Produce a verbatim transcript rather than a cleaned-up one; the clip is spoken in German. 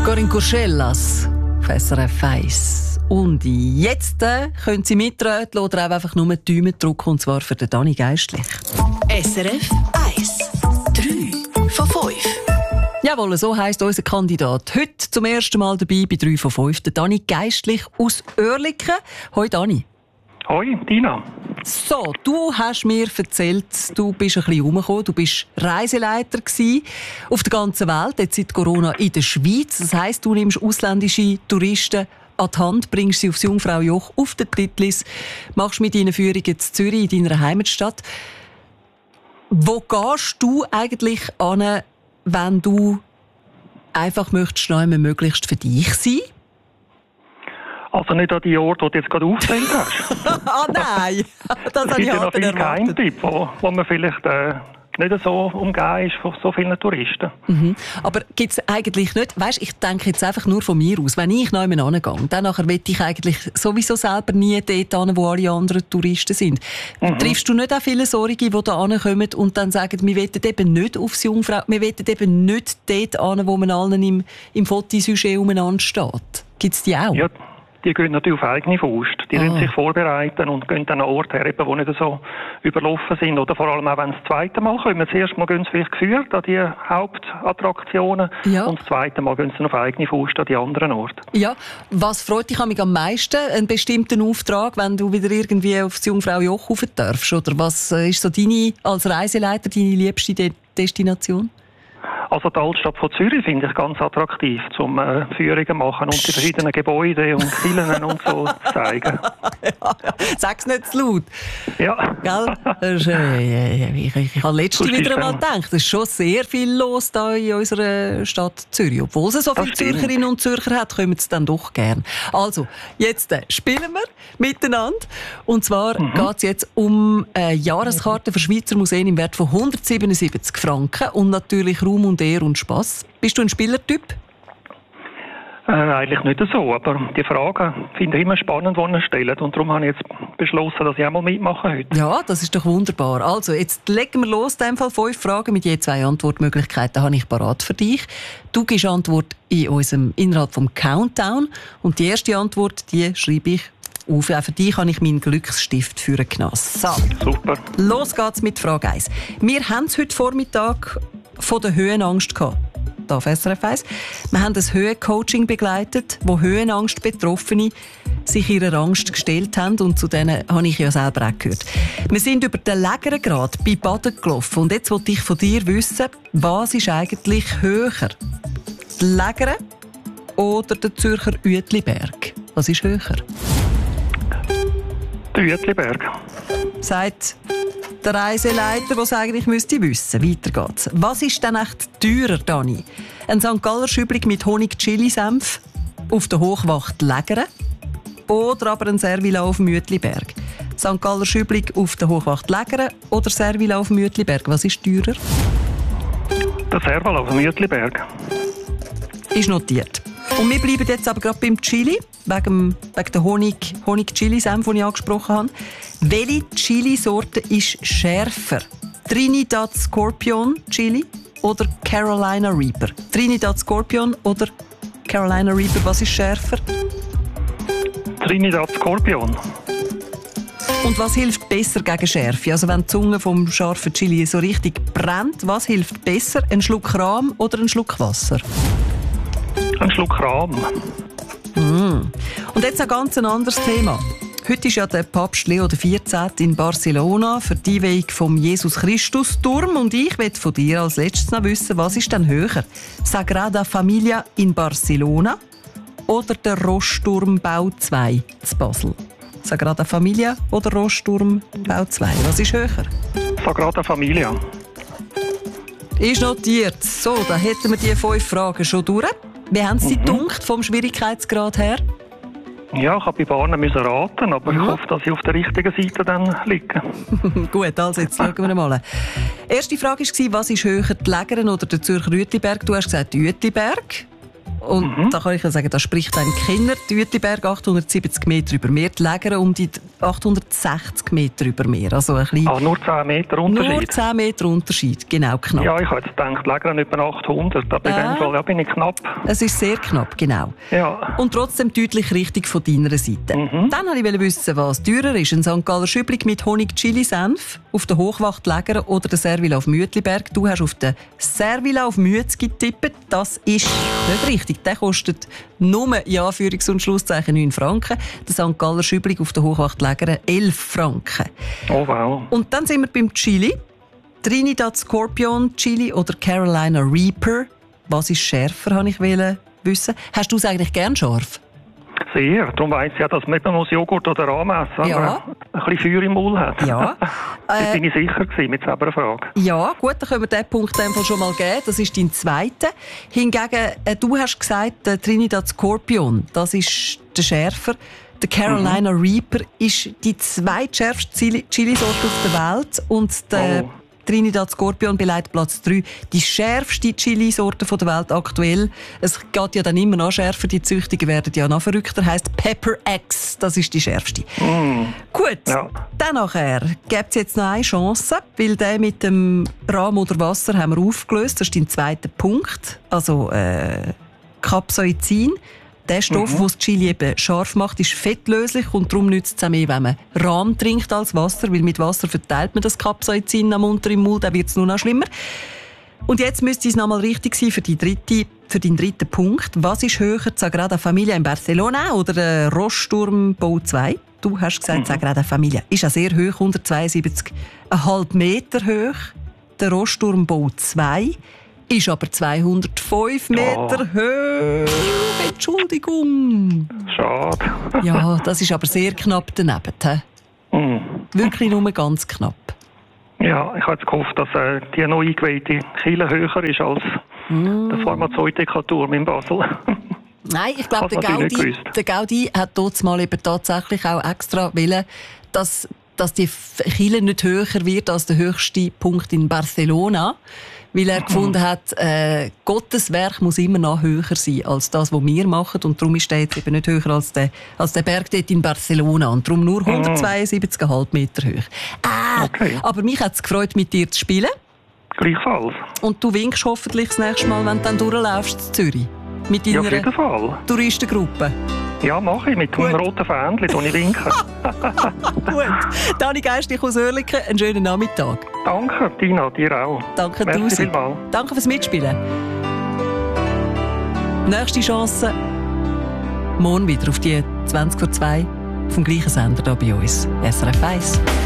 Corinne Curschellas, S R F eins. Und jetzt äh, können Sie mitreden oder auch einfach nur die Daumen drücken, und zwar für den Dani Geistlich. S R F eins. drei von fünf. Jawohl, so heisst unser Kandidat. Heute zum ersten Mal dabei bei drei von fünf, der Dani Geistlich aus Oerlikon. Hoi Dani. Hoi, Dina. So, du hast mir erzählt, du bist ein bisschen rumgekommen, du bist Reiseleiter gewesen, auf der ganzen Welt, jetzt seit Corona in der Schweiz. Das heisst, du nimmst ausländische Touristen an die Hand, bringst sie aufs Jungfraujoch, auf den Titlis, machst mit ihnen Führungen in Zürich, in deiner Heimatstadt. Wo gehst du eigentlich an, wenn du einfach möchtest, noch einmal möglichst für dich sein? Also nicht an die Orte, die du jetzt gerade aufgezählt hast. Ah nein, das es habe gibt ich ja noch halt viele erwartet. Geheimtipps, wo, wo man vielleicht äh, nicht so umgeben ist von so vielen Touristen. Mhm. Aber gibt es eigentlich nicht, weißt, ich denke jetzt einfach nur von mir aus, wenn ich noch jemanden hingehe, dann nachher will ich eigentlich sowieso selber nie dort hin, wo alle anderen Touristen sind. Mhm. Triffst du nicht auch viele solche, die da hinkommen und dann sagen, wir wollen eben nicht aufs Jungfrau, wir wollen eben nicht dort hin, wo man allen im, im Fotosujet umeinander steht? Gibt es die auch? Ja, die gehen natürlich auf eigene Faust. Die Ah. müssen sich vorbereiten und gehen dann an Orte her, die nicht so überlaufen sind. Oder vor allem auch, wenn sie das zweite Mal kommen. Das erste Mal gehen sie vielleicht geführt an die Hauptattraktionen. Ja. Und das zweite Mal gehen sie auf eigene Faust an die anderen Orte. Ja, was freut dich am meisten? Einen bestimmten Auftrag, wenn du wieder irgendwie aufs Jungfraujoch rauf darfst? Oder was ist so deine, als Reiseleiter, deine liebste De- Destination? Also die Altstadt von Zürich finde ich ganz attraktiv, um äh, Führungen machen und die verschiedenen Gebäude und Kirchen und so zu zeigen. ja, ja. Sag's nicht zu laut. Ja. Gell? Das ist, äh, ich, ich, ich habe letztens Sonst wieder ist einmal dann- gedacht, es ist schon sehr viel los da in unserer Stadt Zürich. Obwohl es so Das viele stimmt. Zürcherinnen und Zürcher hat, kommen sie dann doch gern. Also, jetzt äh, spielen wir miteinander. Und zwar Mhm. geht es jetzt um eine Jahreskarte für Schweizer Museen im Wert von hundertsiebenundsiebzig Franken und natürlich Ruhm und Ehre und Spass. Bist du ein Spielertyp? Äh, eigentlich nicht so, aber die Fragen finde ich immer spannend, die ihr stellt. Und darum habe ich jetzt beschlossen, dass ich auch mal mitmache heute. Ja, das ist doch wunderbar. Also, jetzt legen wir los. In dem Fall fünf Fragen mit je zwei Antwortmöglichkeiten habe ich parat für dich. Du gibst Antwort in unserem, innerhalb vom Countdown. Und die erste Antwort, die schreibe ich auf. Auch für dich habe ich meinen Glücksstift für einen So, Super. los geht's mit Frage eins. Wir haben es heute Vormittag von der Höhenangst gehabt. Da auf S R F eins. Wir haben ein Höhencoaching begleitet, wo Höhenangst-Betroffene sich ihrer Angst gestellt haben. Und zu denen habe ich ja selber auch gehört. Wir sind über den Lägerengrad bei Baden gelaufen. Und jetzt wollte ich von dir wissen, was ist eigentlich höher? Die Lägere oder der Zürcher Uetliberg? Was ist höher? Der Uetliberg. Sagt der Reiseleiter, der es eigentlich müsste wissen. Weiter geht's. Was ist denn echt teurer, Dani? Ein Sankt Galler Schübling mit Honig-Chili-Senf auf der Hochwacht Lägere oder aber ein Servila auf dem Uetliberg? Sankt Galler Schübling auf der Hochwacht Lägere oder Servila auf dem Uetliberg? Was ist teurer? Der Serval auf dem Uetliberg. Ist notiert. Und wir bleiben jetzt aber gerade beim Chili, wegen, wegen der Honig, Honig-Chili-Senf, den ich angesprochen habe. Welche Chili-Sorte ist schärfer? Trinidad Scorpion Chili oder Carolina Reaper? Trinidad Scorpion oder Carolina Reaper, was ist schärfer? Trinidad Scorpion. Und was hilft besser gegen Schärfe? Also wenn die Zunge vom scharfen Chili so richtig brennt, was hilft besser? Ein Schluck Rahm oder ein Schluck Wasser? Ein Schluck Rahm. Mm. Und jetzt ein ganz anderes Thema. Heute ist ja der Papst Leo der vierzehnte in Barcelona für die Einweihung vom Jesus-Christus-Turm. Und ich möchte von dir als letztes noch wissen, was ist denn höher? Sagrada Familia in Barcelona oder der Rossturmbau zwei zu Basel? Sagrada Familia oder Rossturmbau zwei? Was ist höher? Sagrada Familia. Ist notiert. So, dann hätten wir die fünf Fragen schon durch. Wie haben Sie Mhm. gedunkt vom Schwierigkeitsgrad her? Ja, ich habe bei Bahnen müssen raten, aber Mhm. ich hoffe, dass ich auf der richtigen Seite dann liege. Gut, also jetzt schauen wir mal. Erste Frage war, was ist höher, die Lägeren oder der Zürcher Uetliberg? Du hast gesagt Uetliberg. Und Mhm. da kann ich ja sagen, da spricht ein Kinder. Die Uetliberg achthundertsiebzig Meter über Meer, die Lägeren um die achthundertsechzig Meter über Meer. Also ein bisschen Ah, nur zehn Meter Unterschied? Nur zehn Meter Unterschied, genau, knapp. Ja, ich habe jetzt gedacht, länger an etwa achthundert, aber Ah. in dem Fall ja, bin ich knapp. Es ist sehr knapp, genau. Ja. Und trotzdem deutlich richtig von deiner Seite. Mhm. Dann wollte ich wissen, was teurer ist. Ein Sankt Galler Schüblig mit Honig-Chili-Senf auf der Hochwacht Lägere oder der Servila auf Müetliberg. Du hast auf den Servila auf Müetzgi getippt. Das ist nicht richtig. Der kostet nur, in Anführungs- und Schlusszeichen, neun Franken. Der Sankt Galler Schüblig auf der Hochwacht Lägere elf Franken. Oh wow. Und dann sind wir beim Chili. Trinidad Scorpion Chili oder Carolina Reaper. Was ist schärfer, wollte ich wissen. Hast du es eigentlich gern scharf? Sehr. Darum weiss ich ja, dass man eben muss Joghurt oder anmessen, wenn Ja. man ein bisschen Feuer im Maul hat. Ja. Da Äh, bin ich sicher gewesen mit selber Frage. Ja, gut, dann können wir diesen Punkt in dem Fall schon mal geben. Das ist dein zweiter. Hingegen, äh, du hast gesagt, der Trinidad Scorpion, das ist der schärfer. Der Carolina mhm. Reaper ist die zweitschärfste Chili- Chilisorte auf der Welt und der Oh. Trinidad Scorpion belegt Platz drei. Die schärfste Chilisorte der Welt aktuell. Es geht ja dann immer noch schärfer. Die Züchtungen werden ja noch verrückter. Heisst Pepper X. Das ist die schärfste. Mm. Gut. Ja. Dann nachher gibt es jetzt noch eine Chance, weil der mit dem Rahm oder Wasser haben wir aufgelöst. Das ist dein zweiter Punkt. Also äh, Capsaicin. Der Stoff, der das Chili eben scharf macht, ist fettlöslich und darum nützt es auch mehr, wenn man Rahm trinkt als Wasser, weil mit Wasser verteilt man das Capsaicin am unteren Mund, dann wird es nur noch schlimmer. Und jetzt müsste es nochmal richtig sein für, die dritte, für deinen dritten Punkt. Was ist höher, Sagrada Familia in Barcelona oder der Rossturm Bau zwei? Du hast gesagt, mhm. Sagrada Familia ist ja sehr hoch, hundertzweiundsiebzig Komma fünf Meter hoch. Der Rossturm Bau zwei ist aber zweihundertfünf Meter Ja. hoch. Entschuldigung. Schade. Ja, das ist aber sehr knapp daneben. He? Mm. Wirklich nur ganz knapp. Ja, ich habe jetzt gehofft, dass äh, die neu eingeweihte Kille höher ist als Mm. der Pharmazeutikaturm in Basel. Nein, ich glaube, der Hat man Gaudi, natürlich nicht der Gaudi hat dort mal eben tatsächlich auch extra wollen, dass, dass die Kille nicht höher wird als der höchste Punkt in Barcelona. Weil er gefunden hat, äh, Gottes Werk muss immer noch höher sein als das, was wir machen. Und darum ist er jetzt eben nicht höher als der, als der Berg dort in Barcelona. Und darum nur hundertzweiundsiebzig Komma fünf Meter hoch. Ah, Okay. aber mich hat es gefreut, mit dir zu spielen. Gleichfalls. Und du winkst hoffentlich das nächste Mal, wenn du dann durchlaufst in Zürich. Mit Ja, auf deiner jeden Fall. Touristengruppe. Ja, mache ich. Mit dem roten Fähnchen, das ich winke. Gut. Dani Geistlich aus Oerlikon, einen schönen Nachmittag. Danke, Tina, dir auch. Danke Merci tausend. vielmals. Danke fürs Mitspielen. Nächste Chance morgen wieder auf die zwanzig vor zwei vom gleichen Sender hier bei uns. S R F eins.